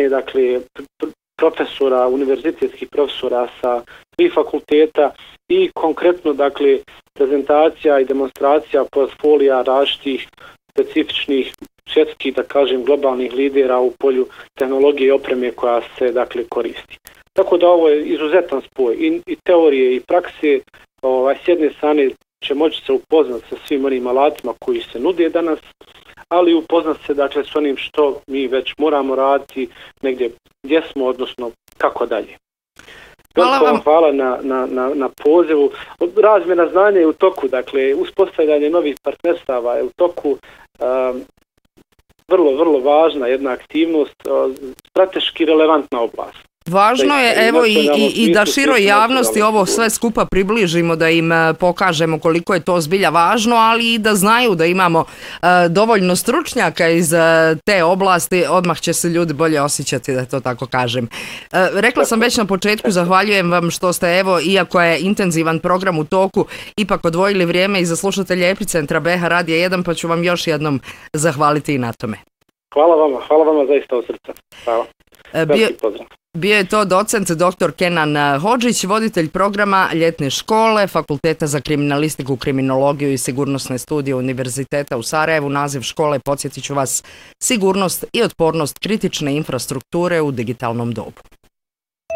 strane, dakle, profesora, univerzitetskih profesora sa 3 fakulteta i konkretno, dakle, prezentacija i demonstracija portfolija različitih specifičnih svjetskih, da kažem, globalnih lidera u polju tehnologije i opreme koja se, dakle, koristi. Tako da ovo je izuzetan spoj i teorije i prakse. S jedne strane će moći se upoznati sa svim onim alatima koji se nude danas, ali upoznati se, dakle, s onim što mi već moramo raditi, negdje gdje smo, odnosno kako dalje. Hvala na pozivu. Razmjena znanja je u toku, dakle, uspostavljanje novih partnerstava je u toku. Vrlo važna jedna aktivnost, strateški relevantna oblast. Važno je, evo, i da široj javnosti ovo sve skupa približimo, da im pokažemo koliko je to zbilja važno, ali i da znaju da imamo dovoljno stručnjaka iz te oblasti, odmah će se ljudi bolje osjećati, da to tako kažem. Rekla sam već na početku, zahvaljujem vam što ste, evo, iako je intenzivan program u toku, ipak odvojili vrijeme i za slušatelje Epicentra BH Radija 1, pa ću vam još jednom zahvaliti i na tome. Hvala vama zaista od srca. Hvala. Veliki pozdrav. Bio je to docent dr. Kenan Hodžić, voditelj programa ljetne škole Fakulteta za kriminalistiku, kriminologiju i sigurnosne studije Univerziteta u Sarajevu. Naziv škole, podsjetit ću vas, sigurnost i otpornost kritične infrastrukture u digitalnom dobu.